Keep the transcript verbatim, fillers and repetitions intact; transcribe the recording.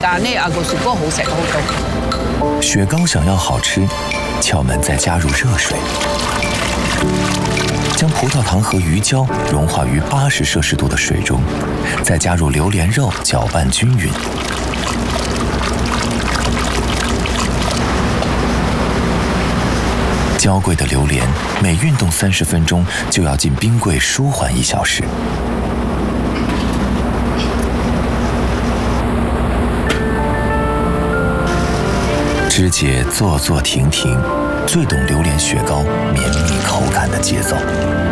但呢，啊個雪糕好食好多。 雪糕想要好吃，窍門再加入熱水，將葡萄糖和魚膠融化於八十攝氏度的水中，再加入榴蓮肉，攪拌均勻。娇貴的榴蓮每運動三十分鐘就要進冰櫃舒緩一小時。師姐坐坐停停，最懂榴蓮雪糕綿密口感的節奏。